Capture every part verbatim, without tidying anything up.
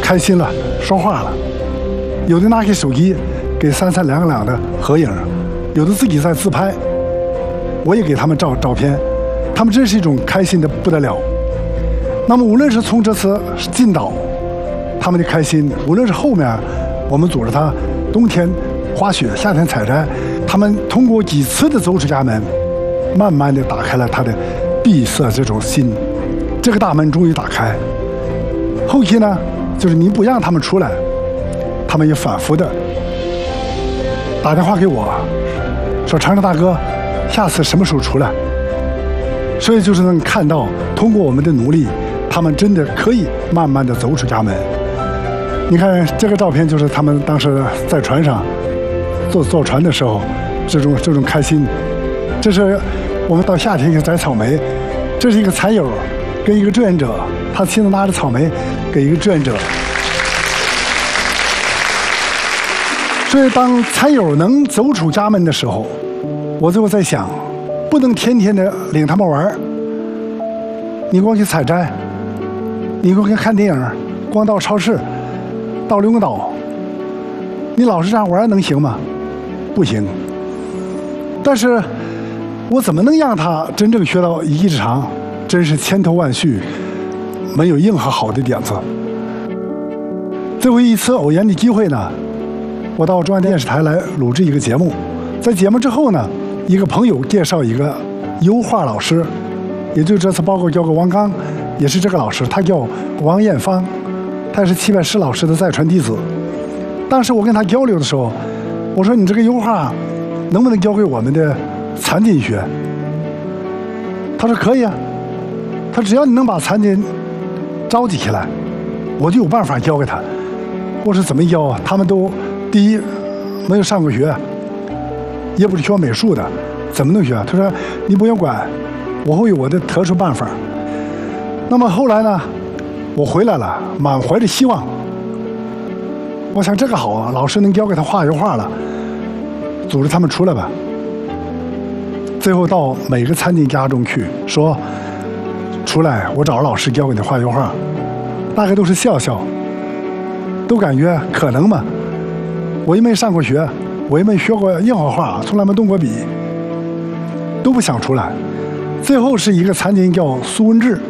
开心了，说话了，有的拿起手机给三三两两的合影，有的自己在自拍，我也给他们照照片，他们真是一种开心的不得了。那么无论是从这次进岛，他们的开心，无论是后面我们组织他冬天滑雪、夏天采摘，他们通过几次的走出家门，慢慢的打开了他的闭塞这种心，这个大门终于打开。后期呢，就是你不让他们出来，他们也反复的打电话给我，说长城大哥，下次什么时候出来？所以就是能看到，通过我们的努力，他们真的可以慢慢的走出家门。你看这个照片，就是他们当时在船上坐坐船的时候，这种这种开心。这是我们到夏天去摘草莓，这是一个蚕友跟一个志愿者，他亲自拿着草莓给一个志愿者。所以当蚕友能走出家门的时候，我最后在想，不能天天的领他们玩，你光去采摘，你光去看电影，光到超市，到刘公岛，你老是这样玩能行吗？不行。但是我怎么能让他真正学到一技之长？真是千头万绪，没有任何好的点子。最后一次偶然的机会呢，我到中央电视台来录制一个节目，在节目之后呢，一个朋友介绍一个油画老师，也就这次包括教给王刚，也是这个老师，他叫王艳芳，他是齐白石老师的再传弟子。当时我跟他交流的时候，我说你这个油画能不能交给我们的残疾学？他说可以啊，他只要你能把残疾召集起来，我就有办法教给他。我说怎么教啊？他们都第一没有上过学，也不是学美术的，怎么能学？他说你不用管，我会有我的特殊办法。那么后来呢，我回来了，满怀着希望。我想这个好啊，老师能教给他画油画了，组织他们出来吧。最后到每个残疾家中去说，出来我找老师教给你画油画，大概都是笑笑，都感觉可能吗？我也没上过学，我也没学过任何画，从来没动过笔，都不想出来。最后是一个残疾人叫苏文志，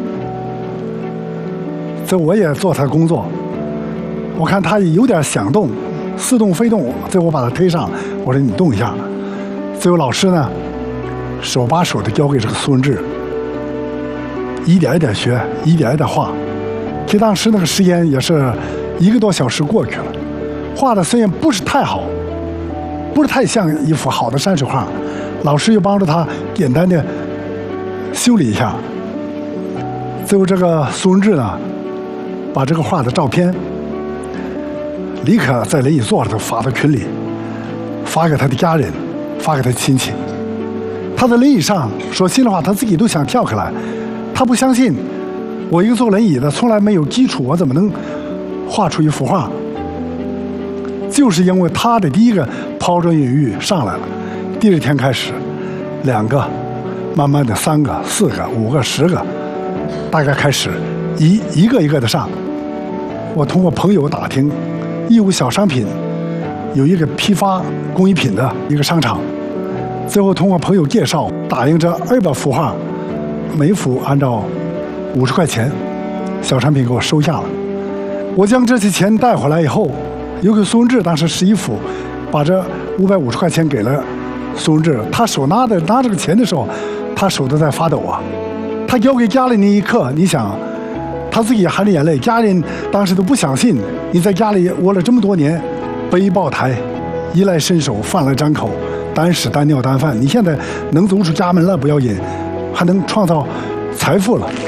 这我也做他的工作，我看他有点想动，似动非动，最后我把他推上，我说你动一下。最后老师呢，手把手的教给这个苏文志，一点一点学，一点一点画。其实当时那个时间也是一个多小时过去了，画的虽然不是太好，不是太像一幅好的山水画，老师又帮助他简单的修理一下。最后这个苏文志呢，把这个画的照片立刻在轮椅坐着就发到群里，发给他的家人，发给他的亲戚。他在轮椅上说心里话，他自己都想跳下来，他不相信我一个坐轮椅的从来没有基础，我怎么能画出一幅画？就是因为他的第一个抛砖引玉上来了，第二天开始，两个，慢慢的三个、四个、五个、十个，大概开始一一个一个的上。我通过朋友打听，义乌小商品有一个批发工艺品的一个商场，最后通过朋友介绍，打印这二百幅画，每幅按照五十块钱，小商品给我收下了。我将这些钱带回来以后，有给苏文志，当时十一幅，把这五百五十块钱给了苏文志。他手拿的拿这个钱的时候，他手都在发抖啊。他交给家里那一刻，你想，他自己也含着眼泪，家人当时都不相信你在家里窝了这么多年，背抱抬，衣来伸手，饭来张口，单屎单尿单饭，你现在能走出家门了不要紧，还能创造财富了。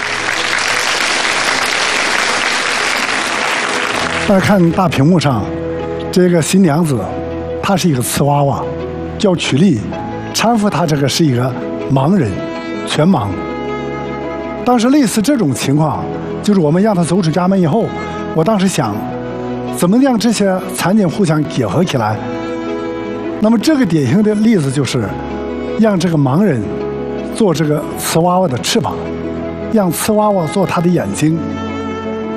大家看大屏幕上，这个新娘子，她是一个瓷娃娃，叫曲丽，搀扶她这个是一个盲人，全盲。当时类似这种情况，就是我们让她走出家门以后，我当时想，怎么让这些残疾互相结合起来？那么这个典型的例子就是，让这个盲人做这个瓷娃娃的翅膀，让瓷娃娃做他的眼睛。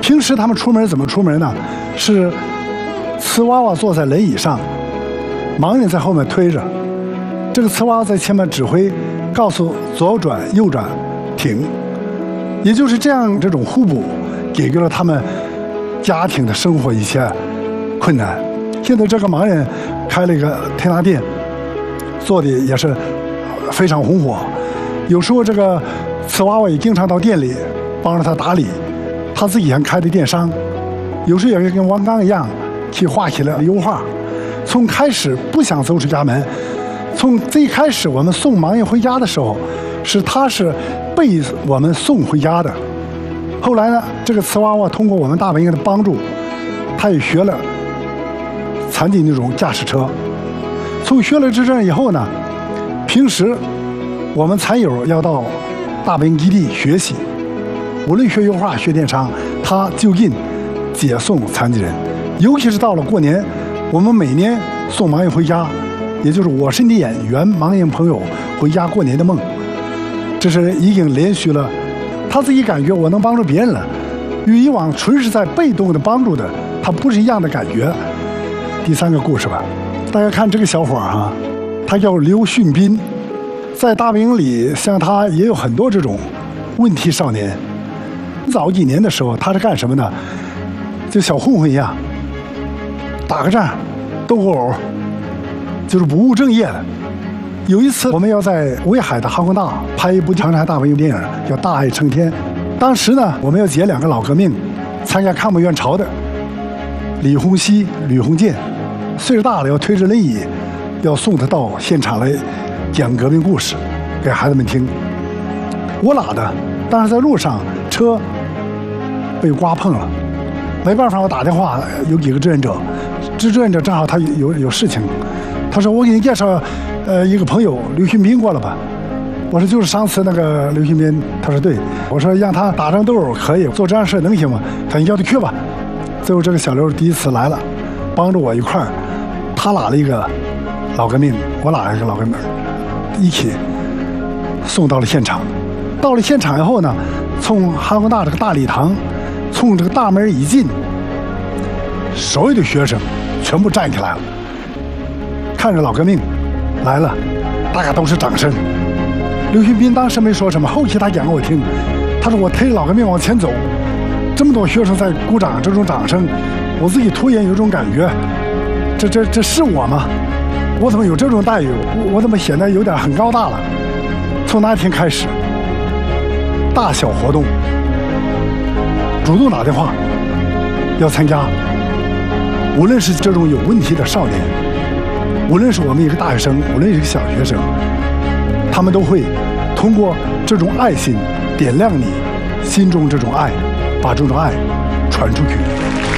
平时他们出门怎么出门呢？是瓷娃娃坐在轮椅上，盲人在后面推着，这个瓷娃娃在前面指挥，告诉左转、右转、停。也就是这样，这种互补，解决了他们家庭的生活一些困难。现在这个盲人开了一个推拿店，做的也是非常红火。有时候这个瓷娃娃也经常到店里帮着他打理。他自己还开的电商，有时候也跟王刚一样去画起了油画。从开始不想走出家门，从最开始我们送盲人回家的时候，是他是被我们送回家的。后来呢，这个瓷娃娃通过我们大本营的帮助，他也学了残疾那种驾驶车。从学了执证以后呢，平时我们残友要到大本营基地学习。无论学油画、学电商，他就近接送残疾人。尤其是到了过年，我们每年送盲人回家，也就是我是你演圆盲人朋友回家过年的梦。这是已经连续了，他自己感觉我能帮助别人了，与以往纯是在被动的帮助的，他不是一样的感觉。第三个故事吧，大家看这个小伙儿啊，他叫刘训斌，在大本营里，像他也有很多这种问题少年。早几年的时候，他是干什么呢？就小混混一样，打个仗，斗个殴，就是不务正业的。有一次，我们要在威海的哈工大拍一部长沙大本营电影，叫《大爱成天》。当时呢，我们要接两个老革命，参加抗美援朝的李洪熙、吕洪建，岁数大了要推着轮椅，要送他到现场来讲革命故事给孩子们听。我拉的，但是在路上车被刮碰了，没办法，我打电话有几个志愿者，志愿者正好他有有事情，他说我给你介绍，呃一个朋友刘训斌过来吧。我说就是上次那个刘训斌，他说对，我说让他打成斗可以，做这样事能行吗？他说你叫他去吧。最后这个小刘第一次来了，帮着我一块儿，他拉了一个老革命，我拉了一个老革命，一起送到了现场。到了现场以后呢，从哈工大这个大礼堂。从这个大门一进，所有的学生全部站起来了，看着老革命来了，大家都是掌声。刘训斌当时没说什么，后期他讲给我听，他说我推着老革命往前走，这么多学生在鼓掌，这种掌声，我自己突然有种感觉，这这这是我吗？我怎么有这种待遇？我我怎么显得有点很高大了？从那天开始，大小活动。主动打电话要参加，无论是这种有问题的少年，无论是我们一个大学生，无论是一个小学生，他们都会通过这种爱心点亮你心中这种爱，把这种爱传出去。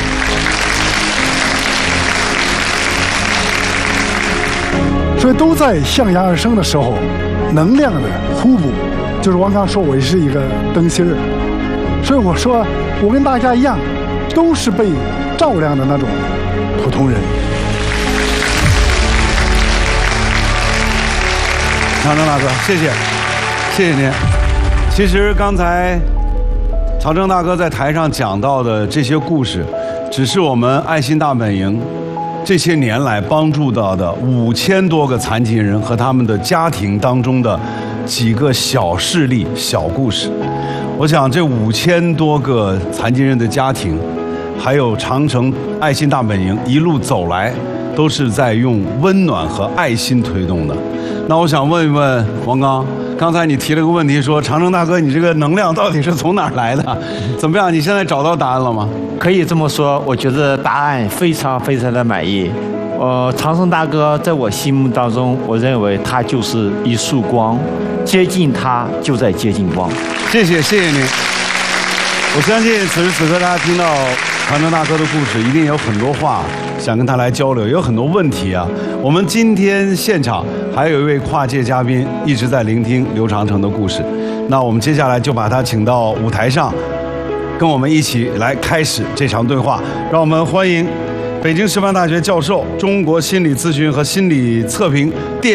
所以都在向阳而生的时候，能量的互补，就是王刚说我是一个灯芯儿。所以我说，我跟大家一样，都是被照亮的那种普通人。 长征大哥，谢谢，谢谢您。其实刚才长征大哥在台上讲到的这些故事，只是我们爱心大本营这些年来帮助到的五千多个残疾人和他们的家庭当中的几个小事例、小故事。我想这五千多个残疾人的家庭，还有长城爱心大本营一路走来，都是在用温暖和爱心推动的。那我想问一问王刚，刚才你提了个问题，说长征大哥，你这个能量到底是从哪儿来的？怎么样？你现在找到答案了吗？ 可以这么说，我觉得答案非常非常的满意。呃，长征大哥在我心目当中，我认为他就是一束光，接近他就在接近光。 谢谢，谢谢您。我相信此时此刻大家听到长征大哥的故事，一定有很多话想跟他来交流，也有很多问题啊。我们今天现场还有一位跨界嘉宾一直在聆听刘长城的故事，那我们接下来就把他请到舞台上，跟我们一起来开始这场对话。让我们欢迎北京师范大学教授、中国心理咨询和心理测评电